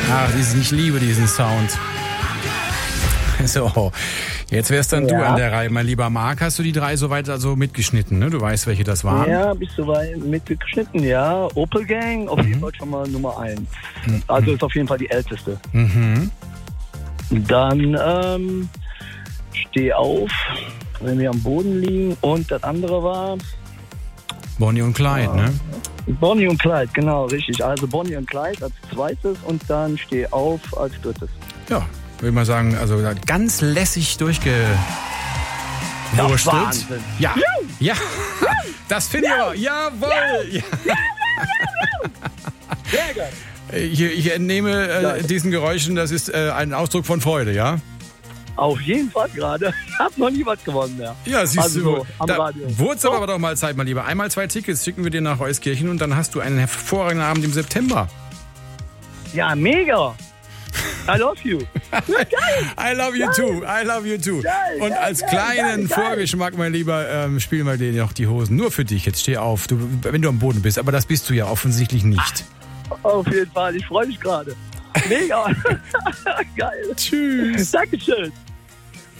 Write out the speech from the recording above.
Ach, ich liebe diesen Sound. So, jetzt wärst dann du an der Reihe. Mein lieber Marc, hast du die 3 soweit also mitgeschnitten, ne? Du weißt, welche das waren? Ja, hab ich soweit mitgeschnitten, ja. Opel Gang, auf jeden Fall schon mal Nummer 1. Also ist auf jeden Fall die älteste. Dann Steh auf, wenn wir am Boden liegen. Und das andere war... Bonnie und Clyde, ne? Bonnie und Clyde, genau, richtig. Also Bonnie und Clyde als zweites und dann Steh auf als drittes. Ja, würde ich mal sagen, also ganz lässig durchgewurstelt. Wahnsinn. Ja, ja, das finde ich aber, jawohl. Ja. Sehr geil. Ich entnehme diesen Geräuschen, das ist ein Ausdruck von Freude, ja? Auf jeden Fall gerade. Ich habe noch nie was gewonnen mehr. Ja, siehst also du. So, am Radio. Wurde es aber doch mal Zeit, mein Lieber. Einmal 2 Tickets schicken wir dir nach Euskirchen und dann hast du einen hervorragenden Abend im September. Ja, mega. I love you. I love you too. I love you too. Geil, und geil, als geil, kleinen geil. Vorgeschmack, mein Lieber, spielen wir dir noch die Hosen. Nur für dich. Jetzt steh auf, wenn du am Boden bist. Aber das bist du ja offensichtlich nicht. Auf jeden Fall. Ich freue mich gerade. Mega. Geil. Tschüss. Dankeschön.